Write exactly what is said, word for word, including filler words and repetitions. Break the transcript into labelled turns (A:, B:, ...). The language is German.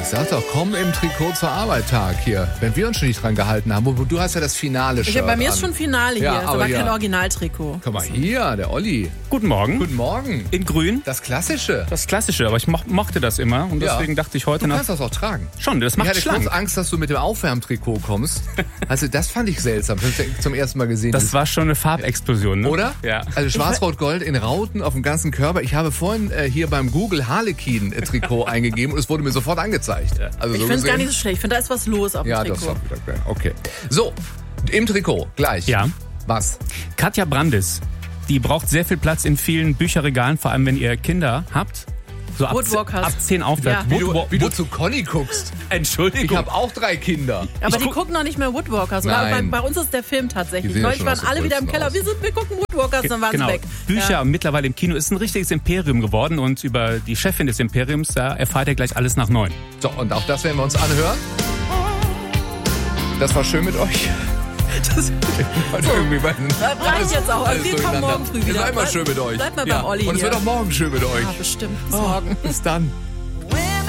A: Ich sag doch, komm im Trikot zur Arbeit Tag hier, wenn wir uns schon nicht dran gehalten haben. Du hast ja das Finale-Shirt
B: Ja, bei mir
A: an.
B: ist schon Finale hier,
A: Ja,
B: ist
A: aber
B: aber
A: ja.
B: kein Originaltrikot.
A: Guck mal hier, der Olli.
C: Guten Morgen.
A: Guten Morgen.
C: In grün.
A: Das Klassische.
C: Das Klassische, aber ich mo- mochte das immer und
A: Ja.
C: deswegen dachte ich heute
A: Du
C: nach...
A: kannst das auch tragen.
C: Schon, das
A: Ich
C: macht
A: hatte
C: schlank.
A: kurz Angst, dass du mit dem Aufwärmtrikot kommst. Also das fand ich seltsam. Das habe ich zum ersten Mal gesehen.
C: Das war schon eine Farbexplosion, ne?
A: Oder?
C: Ja.
A: Also schwarz-rot-gold in Rauten auf dem ganzen Körper. Ich habe vorhin äh, hier beim Google Harlequin-Trikot eingegeben und es wurde mir sofort angezeigt. Also
B: Ich
A: so
B: finde es gar
A: gesehen-
B: nicht so schlecht. Ich finde, da ist was los auf dem
A: Ja, das
B: Trikot.
A: ist auch wieder geil. Okay. So, im Trikot, gleich.
C: Ja.
A: Was?
C: Katja Brandis, die braucht sehr viel Platz in vielen Bücherregalen, vor allem wenn ihr Kinder habt. So ab,
B: Woodwalkers.
C: ab zehn aufwärts.
B: Ja.
A: Wie du,
C: Woodwa-
A: wie du
C: Wood-
A: zu Conny guckst.
C: Entschuldigung.
A: Ich habe auch drei Kinder.
B: Aber
C: Ich
B: die
C: guck-
B: gucken noch nicht mehr Woodwalkers. Bei,
A: Nein.
B: bei uns ist der Film
A: Die
B: tatsächlich.
A: sehen ja
B: Neulich
A: schon
B: waren
A: aus dem
B: alle wieder im
A: Größten
B: Keller.
A: aus.
B: Wir sind, wir gucken Woodwalkers, dann waren
C: Genau.
B: sie weg.
C: Bücher
B: Ja.
C: mittlerweile im Kino ist ein richtiges Imperium geworden und über die Chefin des Imperiums, da erfahrt ihr gleich alles nach neun.
A: So, und auch das werden wir uns anhören. Das war schön mit euch. Das also irgendwie bei,
B: Das reicht jetzt auch.
A: alles
B: Wir kommen
A: durcheinander.
B: morgen früh wieder.
A: Es war immer
B: Bleib-
A: schön mit euch.
B: Bleib mal
C: Ja.
B: beim Olli
A: Und es
B: hier.
A: wird auch morgen schön mit euch.
B: Ja, bestimmt. Bis
A: Oh,
B: morgen.
A: bis dann.